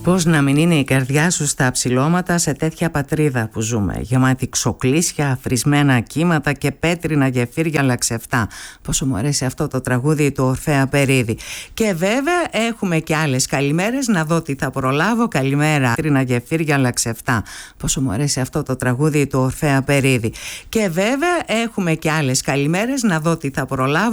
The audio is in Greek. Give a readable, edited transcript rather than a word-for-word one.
Πώς να μην είναι η καρδιά σου στα ψηλώματα σε τέτοια πατρίδα που ζούμε, γεμάτη ξοκλήσια, αφρισμένα κύματα και πέτρινα γεφύρια λαξεφτά. Πόσο μου αρέσει αυτό το τραγούδι του Ορφέα Περίδη. Και βέβαια έχουμε και άλλες καλημέρες, να δω τι θα προλάβω. Καλημέρα, πέτρινα γεφύρια λαξεφτά. Πόσο μου αρέσει αυτό το τραγούδι του Ορφέα Περίδη. Και βέβαια έχουμε και άλλες καλημέρες, να δω τι θα προλάβω.